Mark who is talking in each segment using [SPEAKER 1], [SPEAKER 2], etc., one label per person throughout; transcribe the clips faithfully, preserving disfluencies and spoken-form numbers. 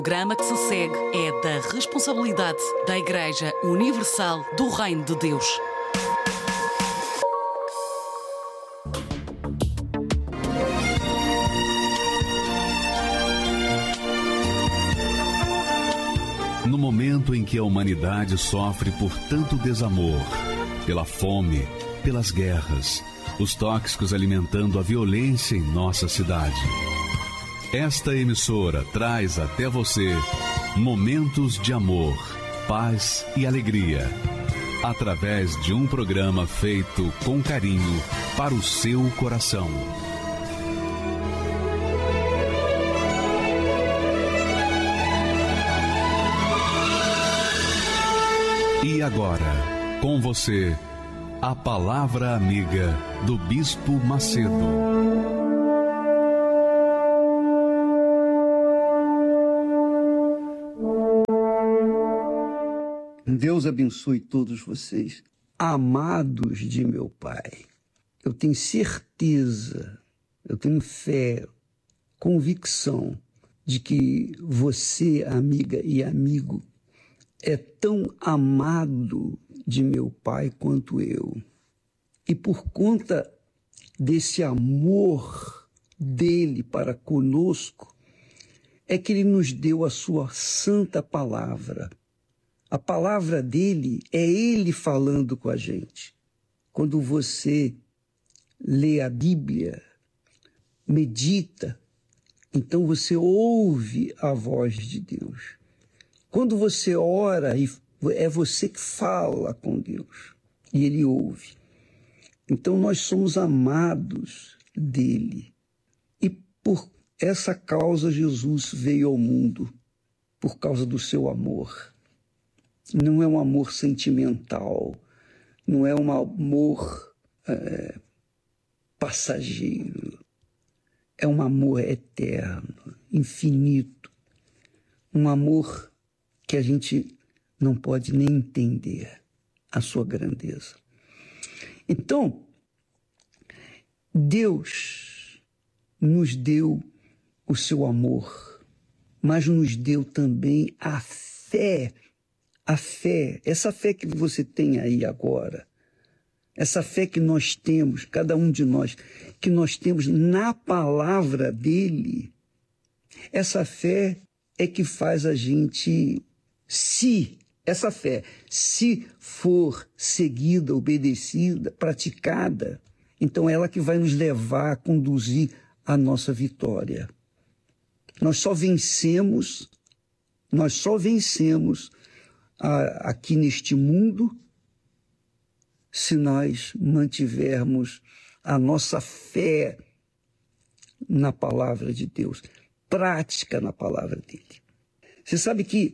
[SPEAKER 1] O programa que se segue é da responsabilidade da Igreja Universal do Reino de Deus.
[SPEAKER 2] No momento em que a humanidade sofre por tanto desamor, pela fome, pelas guerras, os tóxicos alimentando a violência em nossa cidade, esta emissora traz até você momentos de amor, paz e alegria, através de um programa feito com carinho para o seu coração. E agora, com você, a Palavra Amiga do Bispo Macedo.
[SPEAKER 3] Deus abençoe todos vocês, amados de meu Pai. Eu tenho certeza, eu tenho fé, convicção de que você, amiga e amigo, é tão amado de meu Pai quanto eu. E por conta desse amor dele para conosco, é que ele nos deu a sua santa palavra. A palavra dele é ele falando com a gente. Quando você lê a Bíblia, medita, então você ouve a voz de Deus. Quando você ora, é você que fala com Deus e ele ouve. Então nós somos amados dele. E por essa causa Jesus veio ao mundo, por causa do seu amor. Não é um amor sentimental, não é um amor é, passageiro, é um amor eterno, infinito, um amor que a gente não pode nem entender a sua grandeza. Então, Deus nos deu o seu amor, mas nos deu também a fé. A fé, essa fé que você tem aí agora, essa fé que nós temos, cada um de nós, que nós temos na palavra dele, essa fé é que faz a gente, se, essa fé, se for seguida, obedecida, praticada, então é ela que vai nos levar a conduzir a nossa vitória. Nós só vencemos, nós só vencemos aqui neste mundo, se nós mantivermos a nossa fé na palavra de Deus, prática na palavra dele. Você sabe que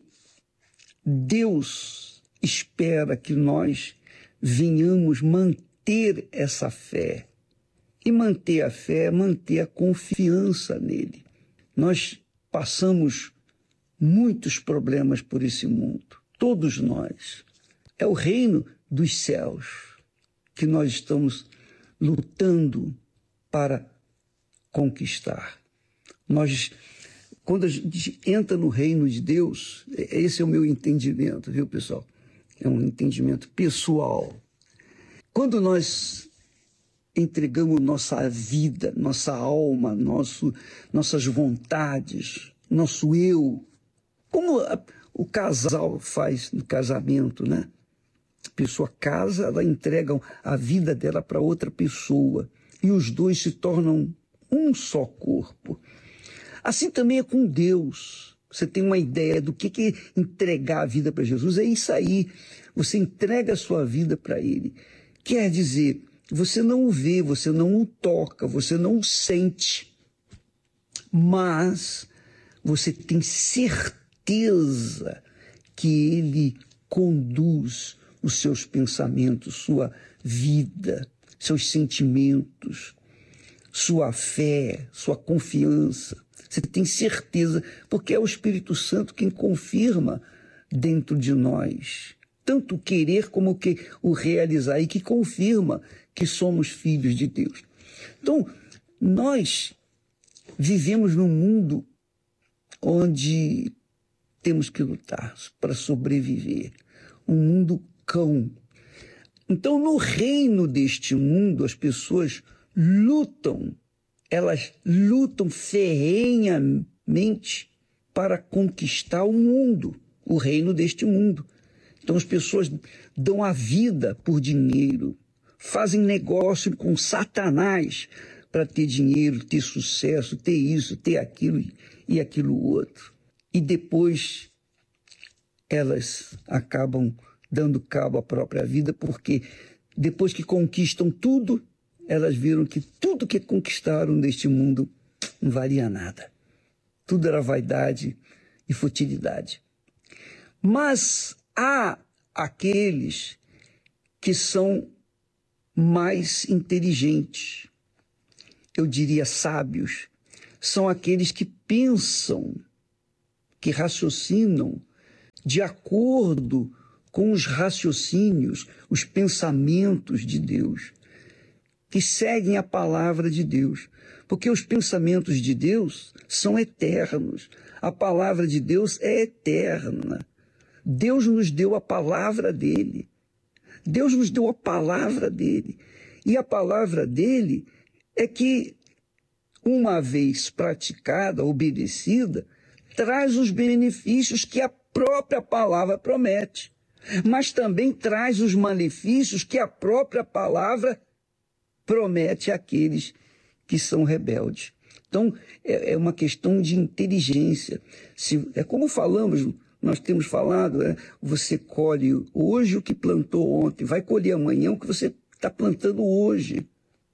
[SPEAKER 3] Deus espera que nós venhamos manter essa fé. E manter a fé é manter a confiança nele. Nós passamos muitos problemas por esse mundo. Todos nós. É o reino dos céus que nós estamos lutando para conquistar. Nós, quando a gente entra no reino de Deus, esse é o meu entendimento, viu, pessoal? É um entendimento pessoal. Quando nós entregamos nossa vida, nossa alma, nosso, nossas vontades, nosso eu, como a, o casal faz no casamento, né? A pessoa casa, ela entrega a vida dela para outra pessoa e os dois se tornam um só corpo. Assim também é com Deus. Você tem uma ideia do que é entregar a vida para Jesus? É isso aí. Você entrega a sua vida para Ele. Quer dizer, você não o vê, você não o toca, você não o sente, mas você tem certeza certeza que ele conduz os seus pensamentos, sua vida, seus sentimentos, sua fé, sua confiança. Você tem certeza, porque é o Espírito Santo quem confirma dentro de nós, tanto o querer como o, que, o realizar, e que confirma que somos filhos de Deus. Então, nós vivemos num mundo onde temos que lutar para sobreviver. Um mundo cão. Então, no reino deste mundo, as pessoas lutam, elas lutam ferrenhamente para conquistar o mundo, o reino deste mundo. Então, as pessoas dão a vida por dinheiro, fazem negócio com Satanás para ter dinheiro, ter sucesso, ter isso, ter aquilo e aquilo outro. E depois elas acabam dando cabo à própria vida, porque depois que conquistam tudo, elas viram que tudo que conquistaram neste mundo não valia nada. Tudo era vaidade e futilidade. Mas há aqueles que são mais inteligentes, eu diria sábios, são aqueles que pensam, que raciocinam de acordo com os raciocínios, os pensamentos de Deus, que seguem a palavra de Deus, porque os pensamentos de Deus são eternos, a palavra de Deus é eterna. Deus nos deu a palavra dele, Deus nos deu a palavra dele, e a palavra dele é que, uma vez praticada, obedecida, traz os benefícios que a própria palavra promete, mas também traz os malefícios que a própria palavra promete àqueles que são rebeldes. Então, é, é uma questão de inteligência. Se, é como falamos, nós temos falado, né? Você colhe hoje o que plantou ontem, vai colher amanhã o que você está plantando hoje.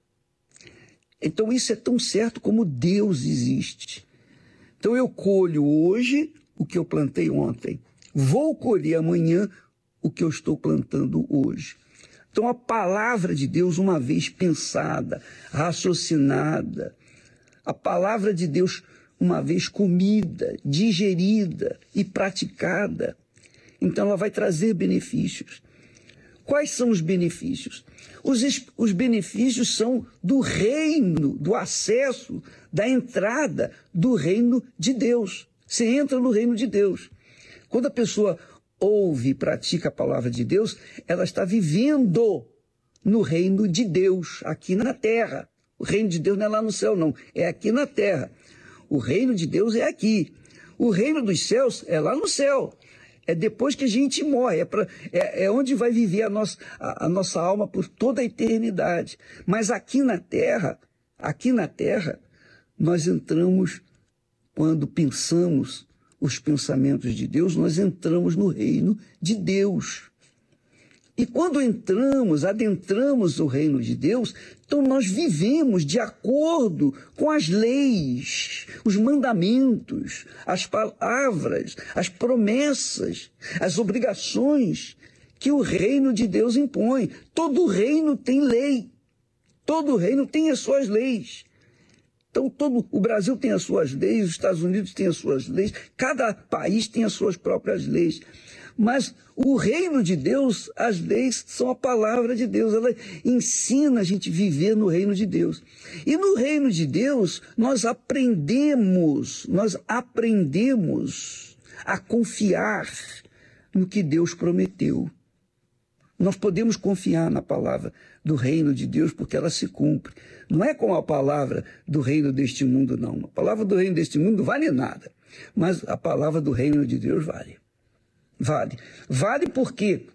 [SPEAKER 3] Então, isso é tão certo como Deus existe. Então, eu colho hoje o que eu plantei ontem. Vou colher amanhã o que eu estou plantando hoje. Então, a palavra de Deus, uma vez pensada, raciocinada, a palavra de Deus, uma vez comida, digerida e praticada, então ela vai trazer benefícios. Quais são os benefícios? Os, os benefícios são do reino, do acesso, da entrada do reino de Deus. Você entra no reino de Deus. Quando a pessoa ouve e pratica a palavra de Deus, ela está vivendo no reino de Deus, aqui na terra. O reino de Deus não é lá no céu, não. É aqui na terra. O reino de Deus é aqui. O reino dos céus é lá no céu. É depois que a gente morre. É, pra, é, é onde vai viver a nossa, a, a nossa alma por toda a eternidade. Mas aqui na terra, aqui na terra, nós entramos, quando pensamos os pensamentos de Deus, nós entramos no reino de Deus. E quando entramos, adentramos o reino de Deus, então nós vivemos de acordo com as leis, os mandamentos, as palavras, as promessas, as obrigações que o reino de Deus impõe. Todo reino tem lei, todo reino tem as suas leis. Então, todo, o Brasil tem as suas leis, os Estados Unidos têm as suas leis, cada país tem as suas próprias leis. Mas o reino de Deus, as leis são a palavra de Deus, ela ensina a gente a viver no reino de Deus. E no reino de Deus, nós aprendemos, nós aprendemos a confiar no que Deus prometeu. Nós podemos confiar na palavra do reino de Deus porque ela se cumpre. Não é como a palavra do reino deste mundo, não. A palavra do reino deste mundo não vale nada, mas a palavra do reino de Deus vale. Vale. Vale por quê?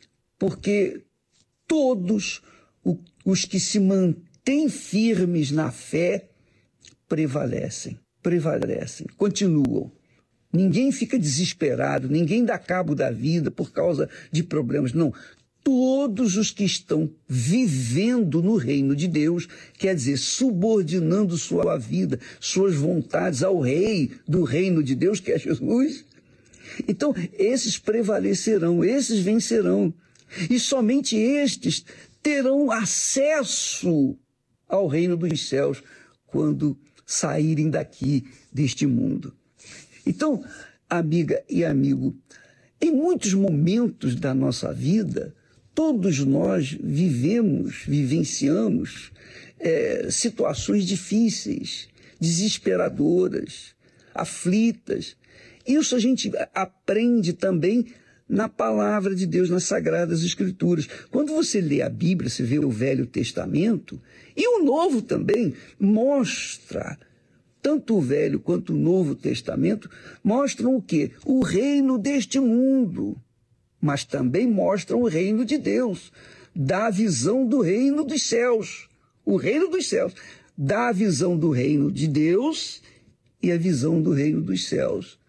[SPEAKER 3] Porque todos os que se mantêm firmes na fé prevalecem, prevalecem, continuam. Ninguém fica desesperado, ninguém dá cabo da vida por causa de problemas, não. Todos os que estão vivendo no reino de Deus, quer dizer, subordinando sua vida, suas vontades ao rei do reino de Deus, que é Jesus, então esses prevalecerão, esses vencerão. E somente estes terão acesso ao reino dos céus quando saírem daqui deste mundo. Então, amiga e amigo, em muitos momentos da nossa vida, todos nós vivemos, vivenciamos é, situações difíceis, desesperadoras, aflitas. isso a gente aprende também na palavra de Deus, nas Sagradas Escrituras. Quando você lê a Bíblia, você vê o Velho Testamento, e o Novo também mostra, tanto o Velho quanto o Novo Testamento, mostram o quê? O reino deste mundo, mas também mostram o reino de Deus, dá a visão do reino dos céus, o reino dos céus, dá a visão do reino de Deus e a visão do reino dos céus.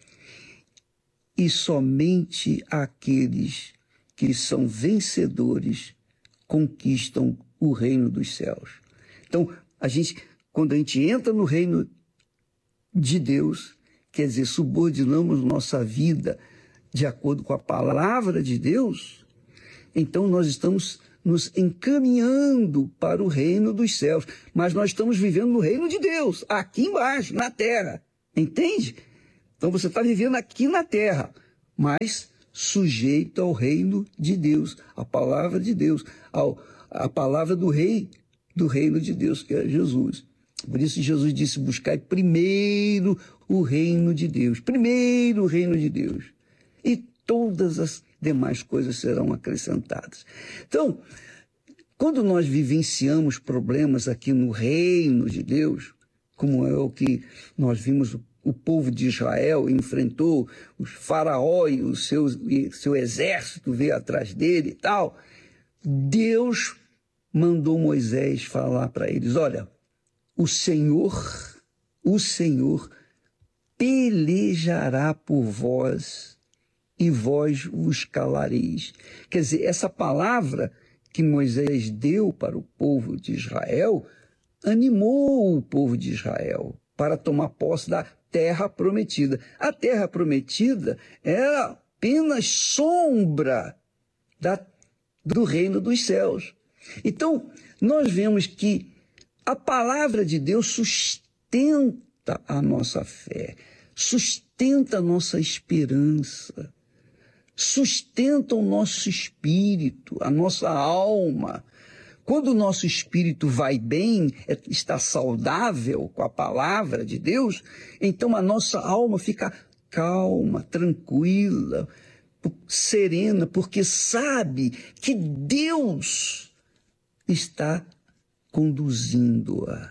[SPEAKER 3] E somente aqueles que são vencedores conquistam o reino dos céus. Então, a gente, quando a gente entra no reino de Deus, quer dizer, subordinamos nossa vida de acordo com a palavra de Deus, então nós estamos nos encaminhando para o reino dos céus. Mas nós estamos vivendo no reino de Deus, aqui embaixo, na terra. Entende? Então você está vivendo aqui na terra, mas sujeito ao reino de Deus, à palavra de Deus, ao, à palavra do rei, do reino de Deus, que é Jesus. Por isso Jesus disse, buscai primeiro o reino de Deus, primeiro o reino de Deus, e todas as demais coisas serão acrescentadas. Então, quando nós vivenciamos problemas aqui no reino de Deus, como é o que nós vimos o povo de Israel enfrentou, os faraó e o seu, e seu exército veio atrás dele e tal, Deus mandou Moisés falar para eles, olha, o Senhor, o Senhor pelejará por vós e vós os calareis. Quer dizer, essa palavra que Moisés deu para o povo de Israel animou o povo de Israel para tomar posse da terra prometida. A terra prometida era apenas sombra da, do reino dos céus. Então, nós vemos que a palavra de Deus sustenta a nossa fé, sustenta a nossa esperança, sustenta o nosso espírito, a nossa alma. Quando o nosso espírito vai bem, está saudável com a palavra de Deus, então a nossa alma fica calma, tranquila, serena, porque sabe que Deus está conduzindo-a.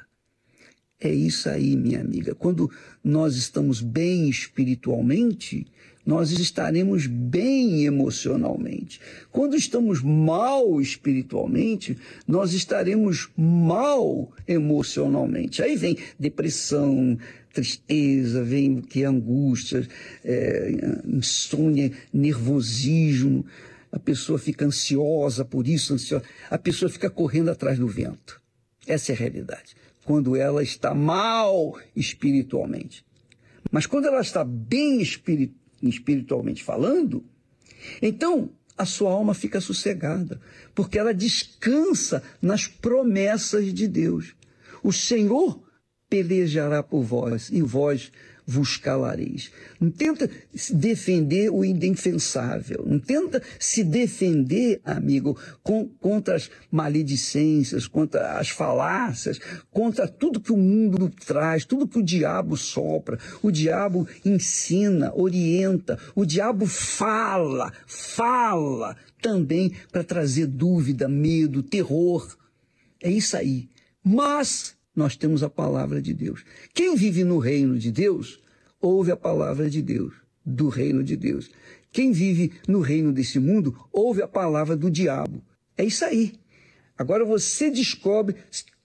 [SPEAKER 3] É isso aí, minha amiga. Quando nós estamos bem espiritualmente, nós estaremos bem emocionalmente. Quando estamos mal espiritualmente, nós estaremos mal emocionalmente. Aí vem depressão, tristeza, vem que angústia, é, insônia, nervosismo. A pessoa fica ansiosa por isso, ansiosa. A pessoa fica correndo atrás do vento. Essa é a realidade. Quando ela está mal espiritualmente. Mas quando ela está bem espiritualmente, espiritualmente falando, então a sua alma fica sossegada, porque ela descansa nas promessas de Deus. O Senhor pelejará por vós e vós vos calareis. Não tenta se defender o indefensável, não tenta se defender, amigo, com, contra as maledicências, contra as falácias, contra tudo que o mundo traz, tudo que o diabo sopra. O diabo ensina, orienta, o diabo fala, fala também para trazer dúvida, medo, terror. É isso aí. Mas nós temos a palavra de Deus. Quem vive no reino de Deus, ouve a palavra de Deus, do reino de Deus. Quem vive no reino desse mundo, ouve a palavra do diabo. É isso aí. Agora você descobre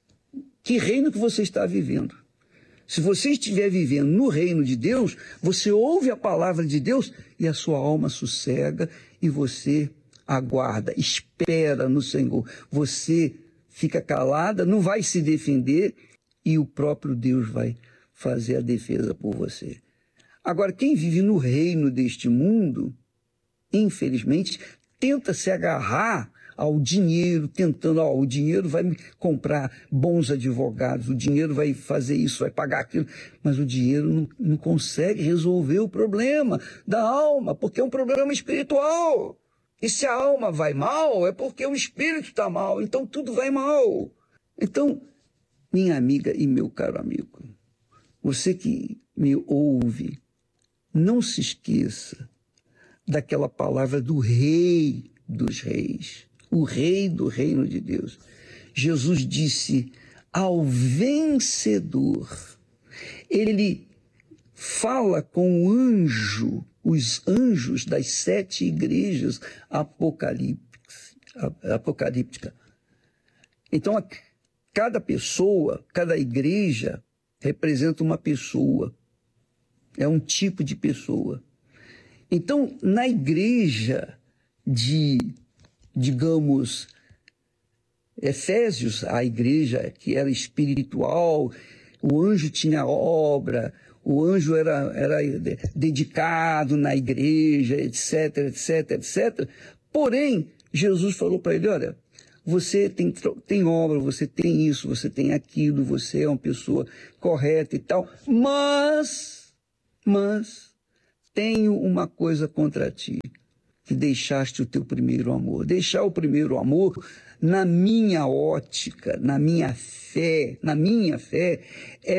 [SPEAKER 3] que reino que você está vivendo. Se você estiver vivendo no reino de Deus, você ouve a palavra de Deus e a sua alma sossega e você aguarda, espera no Senhor. Você fica calada, não vai se defender e o próprio Deus vai fazer a defesa por você. Agora, quem vive no reino deste mundo, infelizmente, tenta se agarrar ao dinheiro, tentando, ó, o dinheiro vai me comprar bons advogados, o dinheiro vai fazer isso, vai pagar aquilo, mas o dinheiro não, não consegue resolver o problema da alma, porque é um problema espiritual. E se a alma vai mal, é porque o espírito está mal, então tudo vai mal. Então, minha amiga e meu caro amigo, você que me ouve, não se esqueça daquela palavra do Rei dos Reis, o Rei do Reino de Deus. Jesus disse ao vencedor. Ele fala com o anjo, os anjos das sete igrejas apocalípticas. Então, cada pessoa, cada igreja representa uma pessoa, é um tipo de pessoa. Então, na igreja de, digamos, Efésios, a igreja que era espiritual, o anjo tinha obra, o anjo era, era dedicado na igreja, etc, etc, etcétera. Porém, Jesus falou para ele, olha, você tem, tem obra, você tem isso, você tem aquilo, você é uma pessoa correta e tal, mas, mas, tenho uma coisa contra ti, que deixaste o teu primeiro amor. Deixar o primeiro amor, na minha ótica, na minha fé, na minha fé, é